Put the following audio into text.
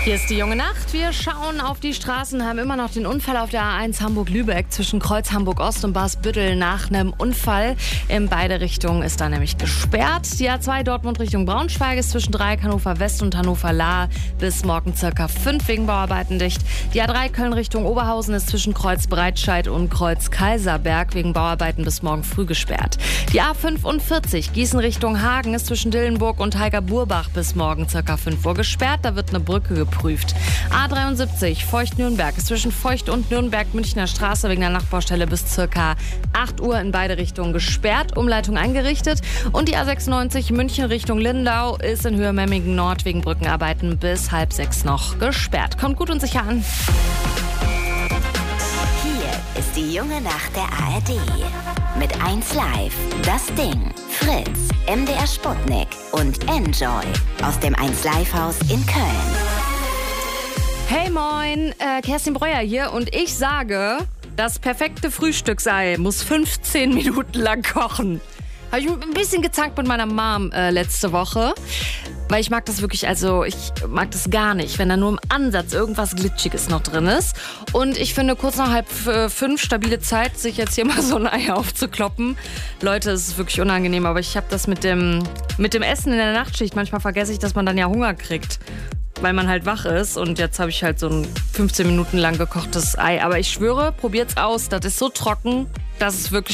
Hier ist die junge Nacht. Wir schauen auf die Straßen, haben immer noch den Unfall auf der A1 Hamburg-Lübeck zwischen Kreuz Hamburg-Ost und Basbüttel. Nach einem Unfall in beide Richtungen ist da nämlich gesperrt. Die A2 Dortmund Richtung Braunschweig ist zwischen Dreieck Hannover West und Hannover Lahr bis morgen ca. 5 wegen Bauarbeiten dicht. Die A3 Köln Richtung Oberhausen ist zwischen Kreuz Breitscheid und Kreuz Kaiserberg wegen Bauarbeiten bis morgen früh gesperrt. Die A45 Gießen Richtung Hagen ist zwischen Dillenburg und Heiger-Burbach bis morgen ca. 5 Uhr gesperrt. Da wird eine Brücke geprüft. A73 Feucht-Nürnberg ist zwischen Feucht und Nürnberg-Münchner Straße wegen der Nachbaustelle bis ca. 8 Uhr in beide Richtungen gesperrt, Umleitung eingerichtet. Und die A96 München Richtung Lindau ist in Höhe Memmingen Nord wegen Brückenarbeiten bis 5:30 noch gesperrt. Kommt gut und sicher an. Hier ist die junge Nacht der ARD. Mit 1Live, Das Ding, Fritz, MDR Sputnik und Enjoy aus dem 1Live-Haus in Köln. Hey moin, Kerstin Breuer hier und ich sage, das perfekte Frühstücksei muss 15 Minuten lang kochen. Habe ich ein bisschen gezankt mit meiner Mom letzte Woche, weil ich mag das wirklich, ich mag das gar nicht, wenn da nur im Ansatz irgendwas Glitschiges noch drin ist. Und ich finde, kurz nach 4:30 stabile Zeit, sich jetzt hier mal so ein Ei aufzukloppen. Leute, es ist wirklich unangenehm, aber ich habe das mit dem Essen in der Nachtschicht. Manchmal vergesse ich, dass man dann ja Hunger kriegt, weil man halt wach ist. Und jetzt habe ich halt so ein 15 Minuten lang gekochtes Ei. Aber ich schwöre, probiert's aus. Das ist so trocken, dass es wirklich